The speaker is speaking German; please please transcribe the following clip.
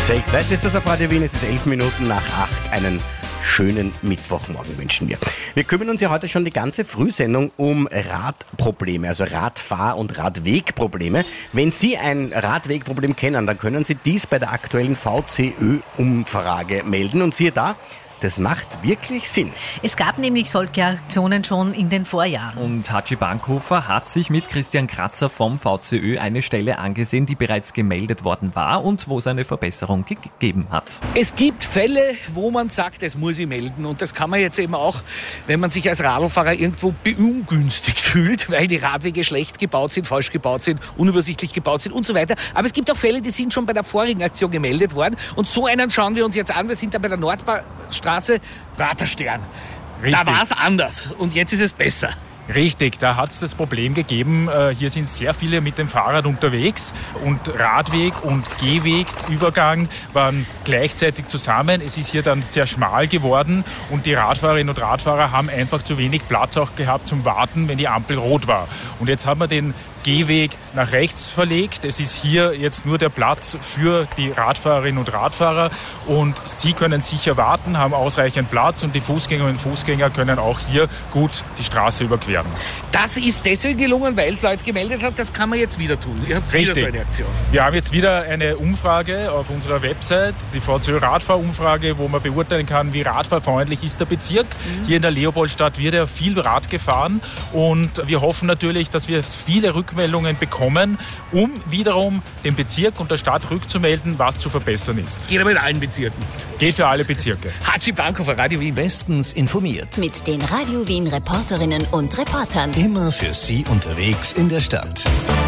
Take That ist das auf Radio Wien. Es ist 11 Minuten nach 8. Einen schönen Mittwochmorgen wünschen wir. Wir kümmern uns ja heute schon die ganze Frühsendung um Radprobleme, also Radfahr- und Radwegprobleme. Wenn Sie ein Radwegproblem kennen, dann können Sie dies bei der aktuellen VCÖ-Umfrage melden. Und siehe da, das macht wirklich Sinn. Es gab nämlich solche Aktionen schon in den Vorjahren. Und Hatschi Bankhofer hat sich mit Christian Kratzer vom VCÖ eine Stelle angesehen, die bereits gemeldet worden war und wo es eine Verbesserung gegeben hat. Es gibt Fälle, wo man sagt, es muss ich melden. Und das kann man jetzt eben auch, wenn man sich als Radlfahrer irgendwo beungünstigt fühlt, weil die Radwege schlecht gebaut sind, falsch gebaut sind, unübersichtlich gebaut sind und so weiter. Aber es gibt auch Fälle, die sind schon bei der vorigen Aktion gemeldet worden. Und so einen schauen wir uns jetzt an. Wir sind da bei der Nordstraße, Praterstern. Richtig. Da war es anders und jetzt ist es besser. Richtig, da hat es das Problem gegeben, hier sind sehr viele mit dem Fahrrad unterwegs und Radweg und Gehwegübergang waren gleichzeitig zusammen. Es ist hier dann sehr schmal geworden und die Radfahrerinnen und Radfahrer haben einfach zu wenig Platz auch gehabt zum Warten, wenn die Ampel rot war. Und jetzt haben wir den Gehweg nach rechts verlegt. Es ist hier jetzt nur der Platz für die Radfahrerinnen und Radfahrer und sie können sicher warten, haben ausreichend Platz und die Fußgängerinnen und Fußgänger können auch hier gut die Straße überqueren. Das ist deswegen gelungen, weil es Leute gemeldet hat, das kann man jetzt wieder tun. Ihr habt wieder so eine Aktion. Wir haben jetzt wieder eine Umfrage auf unserer Website, die VCÖ-Radfahrumfrage, wo man beurteilen kann, wie radfahrfreundlich ist der Bezirk. Hier in der Leopoldstadt wird ja viel Rad gefahren und wir hoffen natürlich, dass wir viele Rückmeldungen bekommen, um wiederum den Bezirk und der Stadt rückzumelden, was zu verbessern ist. Geht aber in allen Bezirken. Geht für alle Bezirke. Hatschi Bankhofer, Radio Wien. Bestens informiert. Mit den Radio Wien Reporterinnen und Reportern. Immer für Sie unterwegs in der Stadt.